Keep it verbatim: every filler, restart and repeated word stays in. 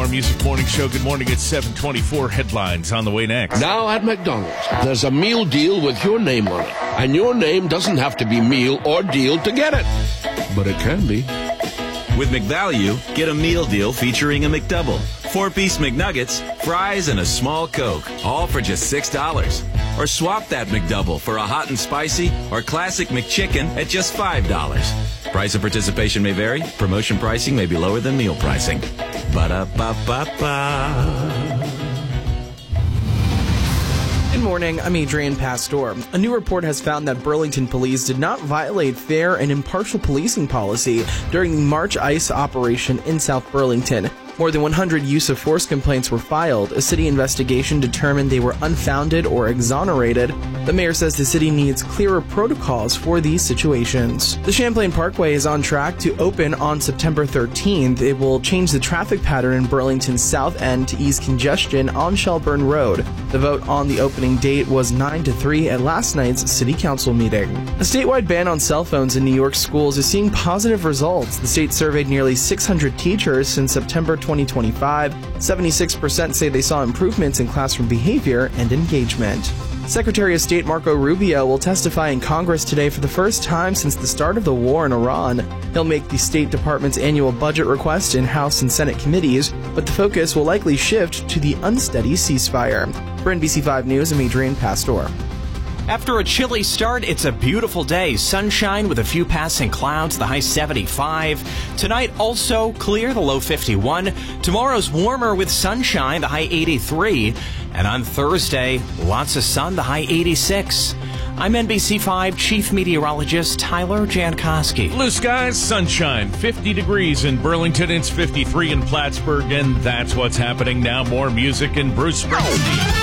More Music Morning Show. Good morning. It's seven twenty-four. Headlines on the way next. Now at McDonald's, there's a meal deal with your name on it. And your name doesn't have to be meal or deal to get it. But it can be. With McValue, get a meal deal featuring a McDouble, four-piece McNuggets, fries, and a small Coke, all for just six dollars. Or swap that McDouble for a hot and spicy or classic McChicken at just five dollars. Price of participation may vary. Promotion pricing may be lower than meal pricing. Ba-da-ba-ba-ba. Good morning, I'm Adrian Pastor. A new report has found that Burlington police did not violate fair and impartial policing policy during the March ICE operation in South Burlington. More than one hundred use of force complaints were filed. A city investigation determined they were unfounded or exonerated. The mayor says the city needs clearer protocols for these situations. The Champlain Parkway is on track to open on September thirteenth. It will change the traffic pattern in Burlington's south end to ease congestion on Shelburne Road. The vote on the opening date was nine to three at last night's city council meeting. A statewide ban on cell phones in New York schools is seeing positive results. The state surveyed nearly six hundred teachers since September twenty twenty-five. seventy-six percent say they saw improvements in classroom behavior and engagement. Secretary of State Marco Rubio will testify in Congress today for the first time since the start of the war in Iran. He'll make the State Department's annual budget request in House and Senate committees, but the focus will likely shift to the unsteady ceasefire. For N B C five News, I'm Adrian Pastor. After a chilly start, it's a beautiful day. Sunshine with a few passing clouds, the high seventy-five. Tonight also clear, the low fifty-one. Tomorrow's warmer with sunshine, the high eighty-three. And on Thursday, lots of sun, the high eighty-six. I'm N B C five Chief Meteorologist Tyler Jankowski. Blue skies, sunshine, fifty degrees in Burlington. It's fifty-three in Plattsburgh, and that's what's happening now. More music and Bruce Springsteen.